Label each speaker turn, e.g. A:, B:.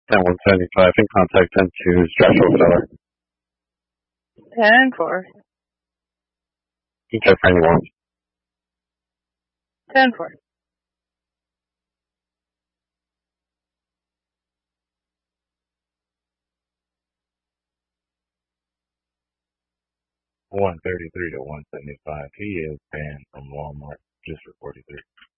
A: 10 175. In contact 10 2 is Joshua Feller.
B: 10-4.
A: You check for anyone.
B: 10-4.
C: $133 to $175. He is banned from Walmart just for 43.